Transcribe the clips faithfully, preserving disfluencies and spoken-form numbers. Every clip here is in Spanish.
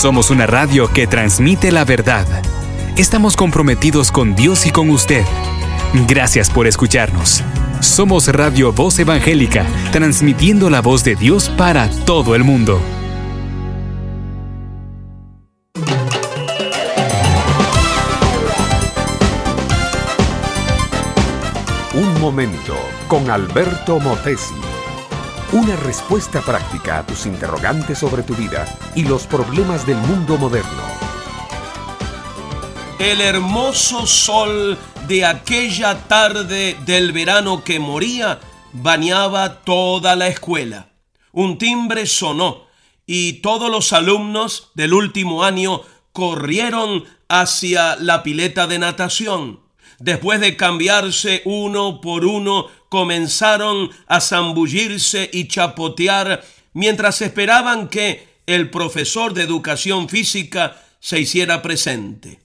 Somos una radio que transmite la verdad. Estamos comprometidos con Dios y con usted. Gracias por escucharnos. Somos Radio Voz Evangélica, transmitiendo la voz de Dios para todo el mundo. Un momento con Alberto Motesi. Una respuesta práctica a tus interrogantes sobre tu vida y los problemas del mundo moderno. El hermoso sol de aquella tarde del verano que moría bañaba toda la escuela. Un timbre sonó y todos los alumnos del último año corrieron hacia la pileta de natación. Después de cambiarse uno por uno, comenzaron a zambullirse y chapotear mientras esperaban que el profesor de educación física se hiciera presente.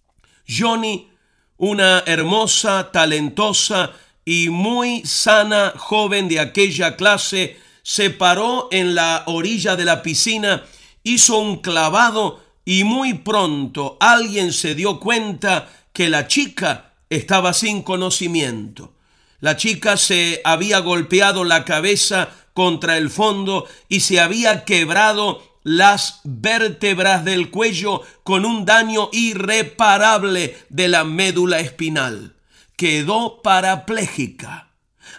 Johnny, una hermosa, talentosa y muy sana joven de aquella clase, se paró en la orilla de la piscina, hizo un clavado y muy pronto alguien se dio cuenta que la chica estaba sin conocimiento. La chica se había golpeado la cabeza contra el fondo y se había quebrado las vértebras del cuello con un daño irreparable de la médula espinal. Quedó parapléjica.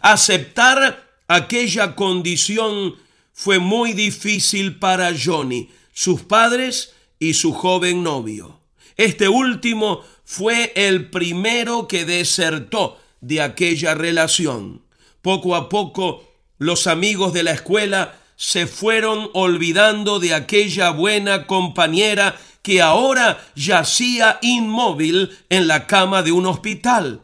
Aceptar aquella condición fue muy difícil para Johnny, sus padres y su joven novio. Este último fue el primero que desertó de aquella relación. Poco a poco, los amigos de la escuela se fueron olvidando de aquella buena compañera que ahora yacía inmóvil en la cama de un hospital.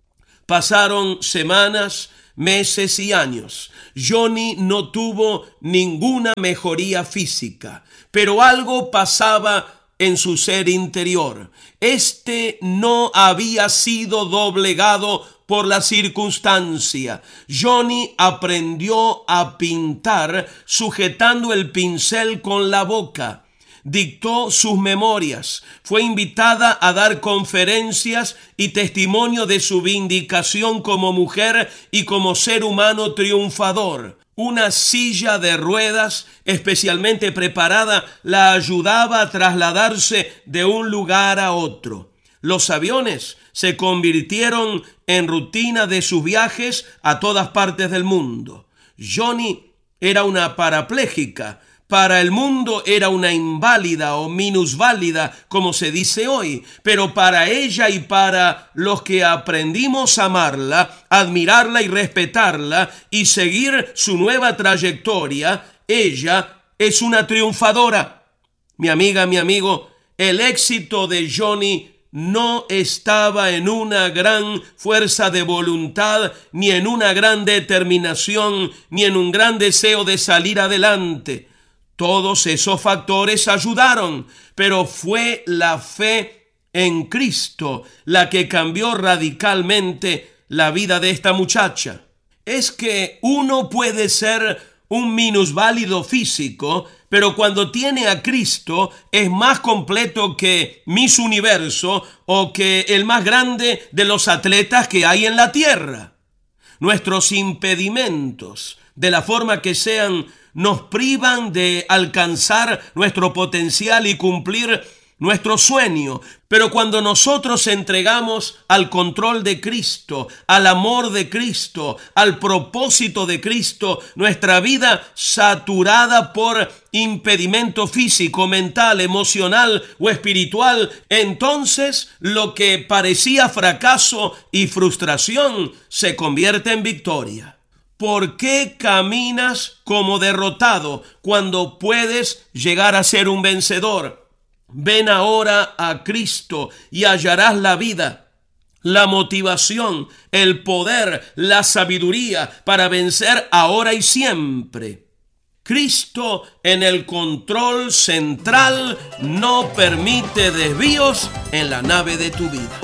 Pasaron semanas, meses y años. Johnny no tuvo ninguna mejoría física, pero algo pasaba en su ser interior. Este no había sido doblegado por la circunstancia. Johnny aprendió a pintar sujetando el pincel con la boca. Dictó sus memorias. Fue invitada a dar conferencias y testimonio de su vindicación como mujer y como ser humano triunfador. Una silla de ruedas especialmente preparada la ayudaba a trasladarse de un lugar a otro. Los aviones se convirtieron en rutina de sus viajes a todas partes del mundo. Johnny era una parapléjica. Para el mundo era una inválida o minusválida, como se dice hoy, pero para ella y para los que aprendimos a amarla, admirarla y respetarla y seguir su nueva trayectoria, ella es una triunfadora. Mi amiga, mi amigo, el éxito de Johnny no estaba en una gran fuerza de voluntad, ni en una gran determinación, ni en un gran deseo de salir adelante. Todos esos factores ayudaron, pero fue la fe en Cristo la que cambió radicalmente la vida de esta muchacha. Es que uno puede ser un minusválido físico, pero cuando tiene a Cristo es más completo que Miss Universo o que el más grande de los atletas que hay en la tierra. Nuestros impedimentos, de la forma que sean, nos privan de alcanzar nuestro potencial y cumplir nuestro sueño. Pero cuando nosotros entregamos al control de Cristo, al amor de Cristo, al propósito de Cristo, nuestra vida saturada por impedimento físico, mental, emocional o espiritual, entonces lo que parecía fracaso y frustración se convierte en victoria. ¿Por qué caminas como derrotado cuando puedes llegar a ser un vencedor? Ven ahora a Cristo y hallarás la vida, la motivación, el poder, la sabiduría para vencer ahora y siempre. Cristo en el control central no permite desvíos en la nave de tu vida.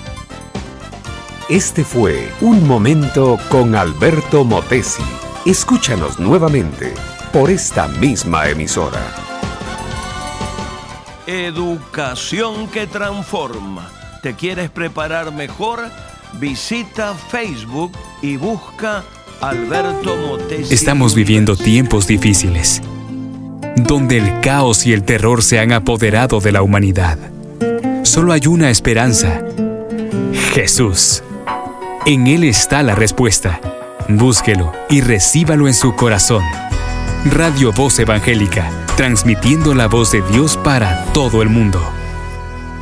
Este fue Un Momento con Alberto Motesi. Escúchanos nuevamente por esta misma emisora. Educación que transforma. ¿Te quieres preparar mejor? Visita Facebook y busca Alberto Motesi. Estamos viviendo tiempos difíciles, donde el caos y el terror se han apoderado de la humanidad. Solo hay una esperanza: Jesús. En Él está la respuesta. Búsquelo y recíbalo en su corazón. Radio Voz Evangélica, transmitiendo la voz de Dios para todo el mundo.